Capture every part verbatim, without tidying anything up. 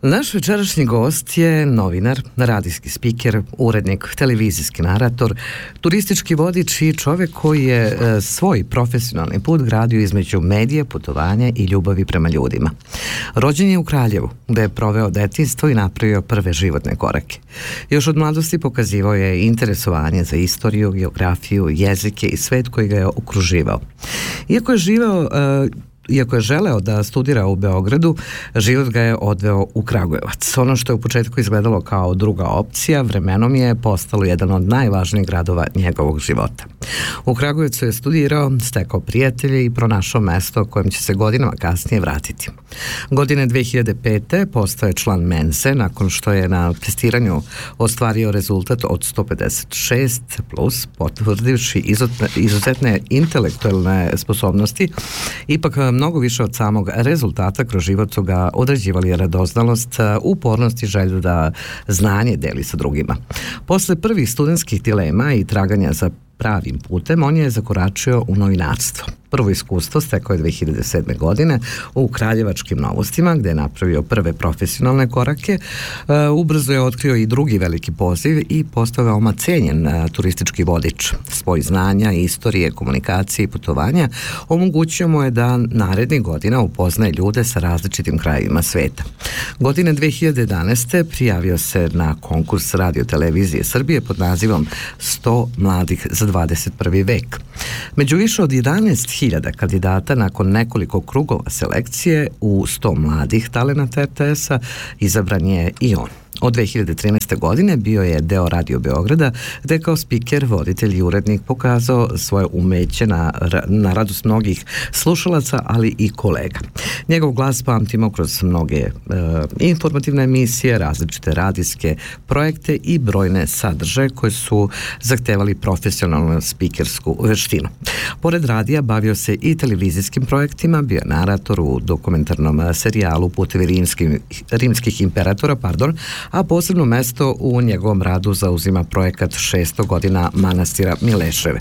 Naš večerašnji gost je novinar, radijski spiker, urednik, televizijski narator, turistički vodič i čovjek koji je e, svoj profesionalni put gradio između medije, putovanja i ljubavi prema ljudima. Rođen je u Kraljevu, gde je proveo detinjstvo i napravio prve životne korake. Još od mladosti pokazivao je interesovanje za istoriju, geografiju, jezike i svet koji ga je okruživao. Iako je živeo e, Iako je želeo da studira u Beogradu, život ga je odveo u Kragujevac. Ono što je u početku izgledalo kao druga opcija, vremenom je postalo jedan od najvažnijih gradova njegovog života. U Kragujevcu je studirao, stekao prijatelje i pronašao mesto kojem će se godinama kasnije vratiti. Godine dve hiljade pete postao je član Mense nakon što je na testiranju ostvario rezultat od sto pedeset šest plus, potvrdivši izuzetne intelektualne sposobnosti. Ipak mnogo više od samog rezultata kroz život su ga određivali radoznalost, upornost i želju da znanje deli sa drugima. Posle prvih studentskih dilema i traganja za pravim putem, on je zakoračio u novinarstvo. Prvo iskustvo stekao je dve hiljade sedme. godine u Kraljevačkim Novostima, gde je napravio prve profesionalne korake. Ubrzo je otkrio i drugi veliki poziv i postao veoma cenjen turistički vodič. Svoj znanja, istorije, komunikacije i putovanja omogućio mu je da narednih godina upoznaje ljude sa različitim krajevima sveta. Godine dve hiljade jedanaeste. prijavio se na konkurs Radio televizije Srbije pod nazivom sto mladih za dvadeset prvi vek. Među više od jedanaest hiljada kandidata nakon nekoliko krugova selekcije u sto mladih talenata er te es-a izabran je i on. Od dve hiljade trinaeste. godine bio je deo Radio Beograda, gde kao spiker, voditelj i urednik pokazao svoje umeće na, na radost mnogih slušalaca, ali i kolega. Njegov glas pamtimo kroz mnoge e, informativne emisije, različite radijske projekte i brojne sadržaje koji su zahtevali profesionalnu spikersku veštinu. Pored radija bavio se i televizijskim projektima, bio je narator u dokumentarnom serijalu Putevi rimskim, rimskih imperatora, pardon, a posebno mesto u njegovom radu zauzima projekat šesto godina manastira Mileševe.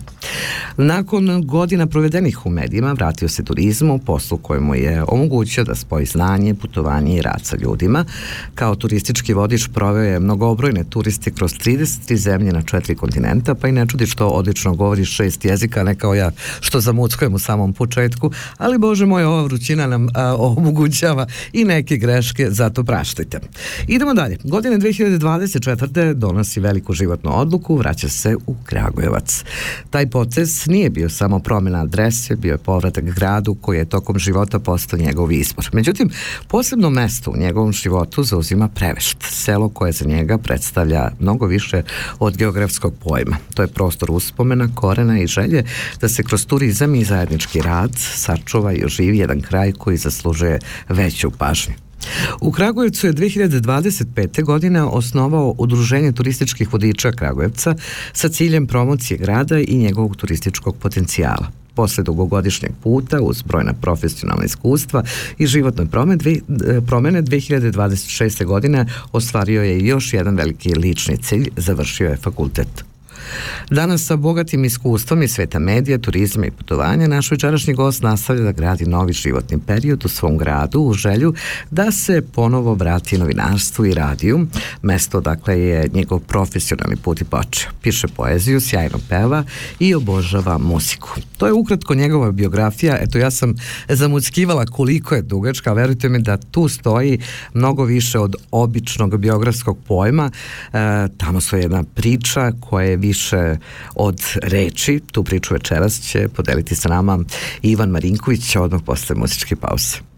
Nakon godina provedenih u medijima vratio se turizmu, poslu kojemu je omogućio da spoji znanje, putovanje i rad sa ljudima. Kao turistički vodič proveo je mnogobrojne turisti kroz trideset tri zemlje na četiri kontinenta, pa i ne čudi što odlično govori šest jezika, ne kao ja što zamuckujem u samom početku, ali bože moj, ova vrućina nam a, omogućava i neke greške, zato praštajte. Idemo dalje. Godine dve hiljade dvadeset četvrte. donosi veliku životnu odluku, vraća se u Kragujevac. Taj potez nije bio samo promjena adrese, bio je povratak gradu koji je tokom života postao njegov izbor. Međutim, posebno mesto u njegovom životu zauzima Prevešt, selo koje za njega predstavlja mnogo više od geografskog pojma. To je prostor uspomena, korena i želje da se kroz turizam i zajednički rad sačuva i oživi jedan kraj koji zaslužuje veću pažnju. U Kragujevcu je dve hiljade dvadeset pete. godine osnovao Udruženje turističkih vodiča Kragujevca sa ciljem promocije grada i njegovog turističkog potencijala. Posle dugogodišnjeg puta, uz brojna profesionalna iskustva i životne promene, dve hiljade dvadeset šeste. godine ostvario je još jedan veliki lični cilj, završio je fakultet. Danas sa bogatim iskustvom iz sveta medija, turizma i putovanja, naš večerašnji gost nastavlja da gradi novi životni period u svom gradu u želju da se ponovo vrati novinarstvu i radiju, mesto dakle je njegov profesionalni put i počeo. Piše poeziju, sjajno peva i obožava muziku. To je ukratko njegova biografija. Eto, ja sam zamuckivala koliko je dugačka, a verujte mi da tu stoji mnogo više od običnog biografskog pojma. E, tamo su jedna priča koja je više od reči. Tu priču večeras će podeliti sa nama Ivan Marinković odmah posle muzičke pauze.